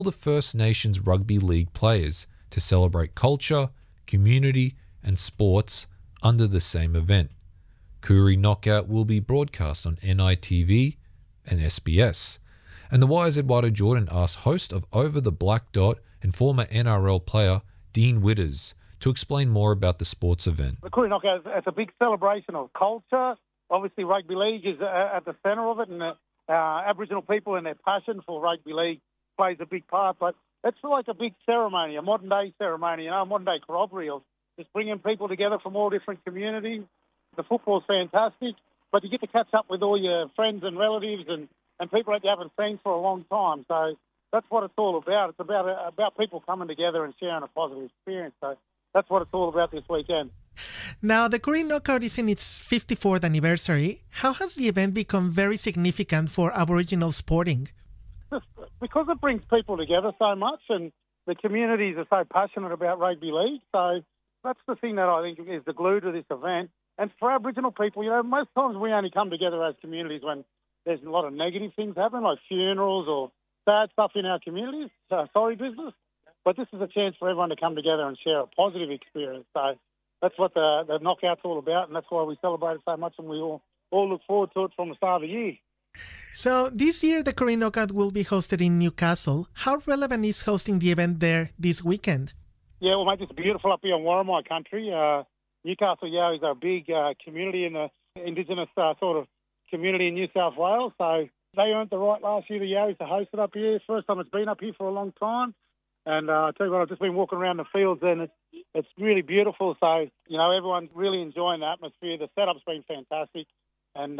the First Nations Rugby League players to celebrate culture, community and sports under the same event. Koori Knockout will be broadcast on NITV and SBS. And the Wire's Eduardo Jordan asked host of Over the Black Dot and former NRL player Dean Witters to explain more about the sports event. The Koori Knockout is a big celebration of culture. Obviously, rugby league is at the centre of it, and Aboriginal people and their passion for rugby league plays a big part. But it's like a big ceremony, a modern-day ceremony, a modern-day corroboree of just bringing people together from all different communities. The football's fantastic, but you get to catch up with all your friends and relatives and people that you haven't seen for a long time. So that's what it's all about. It's about people coming together and sharing a positive experience. So that's what it's all about this weekend. Now, the Koori Knockout is in its 54th anniversary. How has the event become very significant for Aboriginal sporting? Because it brings people together so much, and the communities are so passionate about rugby league. So that's the thing that I think is the glue to this event. And for Aboriginal people, most times we only come together as communities when there's a lot of negative things happen, like funerals or bad stuff in our communities, sorry business. But this is a chance for everyone to come together and share a positive experience. So that's what the knockout's all about, and that's why we celebrate it so much, and we all look forward to it from the start of the year. So this year, the Koori Knockout will be hosted in Newcastle. How relevant is hosting the event there this weekend? Yeah, well, mate, it's beautiful up here in Warramai country. Newcastle Yowies are a big community in the Indigenous sort of community in New South Wales. So they earned the right last year, the Yowies, to host it up here. First time it's been up here for a long time. And I tell you what, I've just been walking around the fields and it's really beautiful. So, everyone's really enjoying the atmosphere. The setup's been fantastic. And,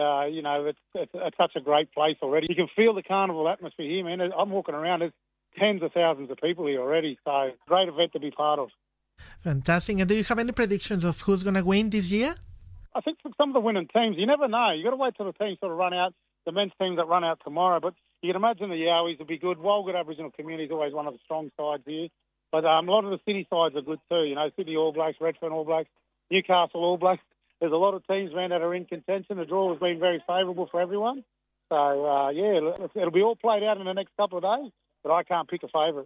it's such a great place already. You can feel the carnival atmosphere here, man. I'm walking around, there's tens of thousands of people here already. So, great event to be part of. Fantastic. And do you have any predictions of who's going to win this year? I think for some of the winning teams, you never know. You got to wait till the teams sort of run out, the men's teams that run out tomorrow. But you can imagine the Yowies will be good. Walgett Aboriginal community is always one of the strong sides here. But a lot of the city sides are good too. Sydney All Blacks, Redfern All Blacks, Newcastle All Blacks. There's a lot of teams, man, that are in contention. The draw has been very favourable for everyone. So, it'll be all played out in the next couple of days. But I can't pick a favourite.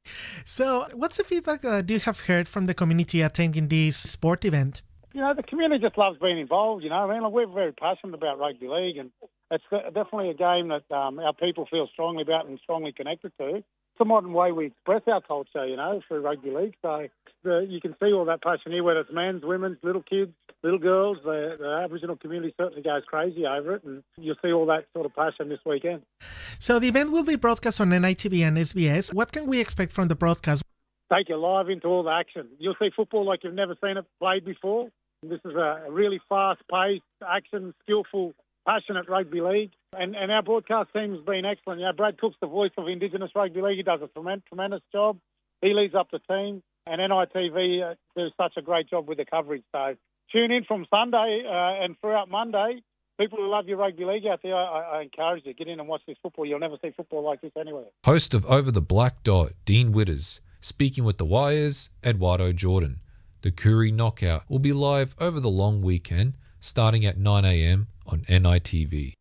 So, what's the feedback do you have heard from the community attending this sport event? The community just loves being involved, we're very passionate about rugby league, and it's definitely a game that our people feel strongly about and strongly connected to. It's a modern way we express our culture, through rugby league. So you can see all that passion here, whether it's men's, women's, little kids, little girls. The Aboriginal community certainly goes crazy over it, and you'll see all that sort of passion this weekend. So the event will be broadcast on NITV and SBS. What can we expect from the broadcast? Take you live into all the action. You'll see football like you've never seen it played before. This is a really fast-paced, action, skillful, passionate rugby league. And our broadcast team has been excellent. Brad Cook's the voice of Indigenous Rugby League. He does a tremendous job. He leads up the team. And NITV do such a great job with the coverage. So tune in from Sunday and throughout Monday. People who love your rugby league out there, I encourage you, get in and watch this football. You'll never see football like this anywhere. Host of Over the Black Dot, Dean Witters, speaking with the Wire's Eduardo Jordan. The Koori Knockout will be live over the long weekend, starting at 9 a.m. on NITV.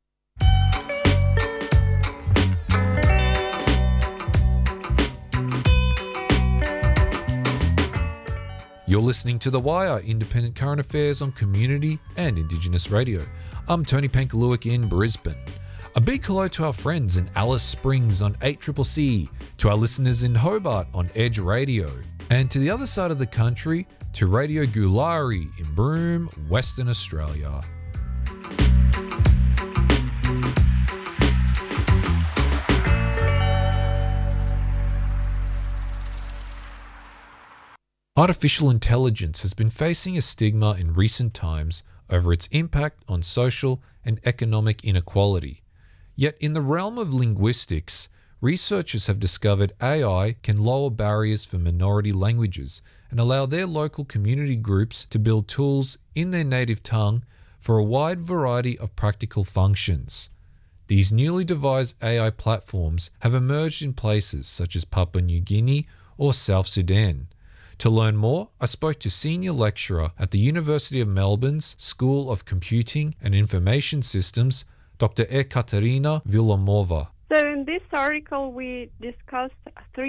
You're listening to The Wire, independent current affairs on community and Indigenous radio. I'm Tony Pankaluik in Brisbane. A big hello to our friends in Alice Springs on 8CCC, to our listeners in Hobart on Edge Radio, and to the other side of the country, to Radio Gulari in Broome, Western Australia. Artificial intelligence has been facing a stigma in recent times over its impact on social and economic inequality. Yet in the realm of linguistics, researchers have discovered AI can lower barriers for minority languages and allow their local community groups to build tools in their native tongue for a wide variety of practical functions. These newly devised AI platforms have emerged in places such as Papua New Guinea or South Sudan. To learn more, I spoke to senior lecturer at the University of Melbourne's School of Computing and Information Systems, Dr. Ekaterina Villamova. So in this article, we discussed three